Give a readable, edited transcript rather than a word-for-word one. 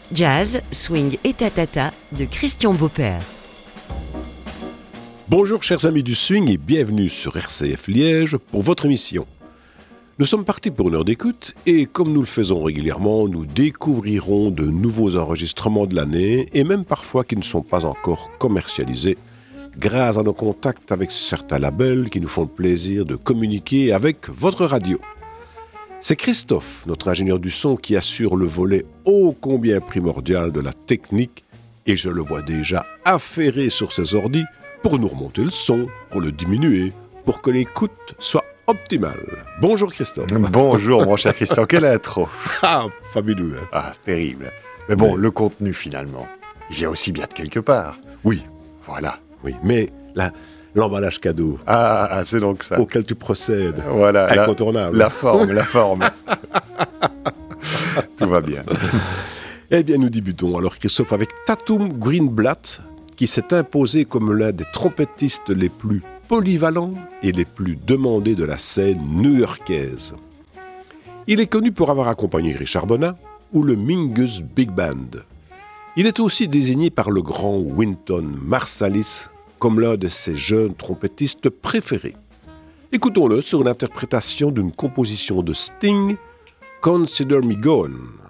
Jazz, swing et tatata de Christian Beaupère. Bonjour chers amis du swing et bienvenue sur RCF Liège pour votre émission. Nous sommes partis pour une heure d'écoute et comme nous le faisons régulièrement, nous découvrirons de nouveaux enregistrements de l'année et même parfois qui ne sont pas encore commercialisés grâce à nos contacts avec certains labels qui nous font le plaisir de communiquer avec votre radio. C'est Christophe, notre ingénieur du son, qui assure le volet ô combien primordial de la technique et je le vois déjà affairé sur ses ordis pour nous remonter le son, pour le diminuer, pour que l'écoute soit optimale. Bonjour Christophe. Bonjour mon cher Christian, quelle intro. Ah, fabuleux. Hein. Ah, terrible. Mais bon, le contenu finalement, il vient aussi bien de quelque part. Oui, Voilà. oui, mais l'emballage cadeau C'est donc ça. auquel tu procèdes, Voilà. incontournable. La forme. Tout va bien. Eh bien, nous débutons alors Christophe avec Tatum Greenblatt, qui s'est imposé comme l'un des trompettistes les plus polyvalents et les plus demandés de la scène new-yorkaise. Il est connu pour avoir accompagné Richard Bonnat ou le Mingus Big Band. Il est aussi désigné par le grand Wynton Marsalis comme l'un de ses jeunes trompettistes préférés. Écoutons-le sur l'interprétation d'une composition de Sting, Consider Me Gone.